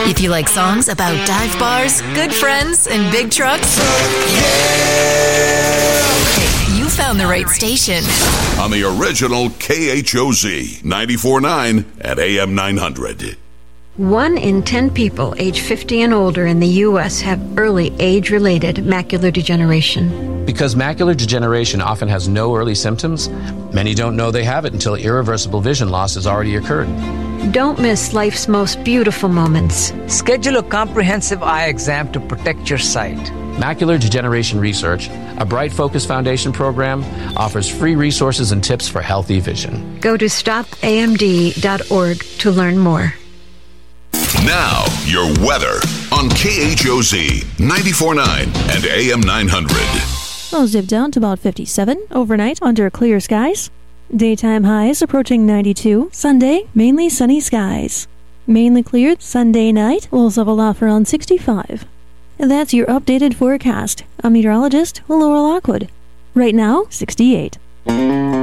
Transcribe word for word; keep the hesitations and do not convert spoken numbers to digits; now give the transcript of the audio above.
If you like songs about dive bars, good friends, and big trucks, hey, you found the right station. On the original K H O Z ninety-four point nine at A M nine hundred. One in ten people age fifty and older in the U S have early age-related macular degeneration. Because macular degeneration often has no early symptoms, many don't know they have it until irreversible vision loss has already occurred. Don't miss life's most beautiful moments. Schedule a comprehensive eye exam to protect your sight. Macular Degeneration Research, a Bright Focus Foundation program, offers free resources and tips for healthy vision. Go to stop A M D dot org to learn more. Now, your weather on K H O Z ninety-four point nine and A M nine hundred. Lows dip down to about fifty-seven overnight under clear skies. Daytime highs approaching ninety-two. Sunday, mainly sunny skies. Mainly cleared Sunday night, lows level off around sixty-five. And that's your updated forecast. I'm meteorologist Laura Lockwood. Right now, sixty-eight.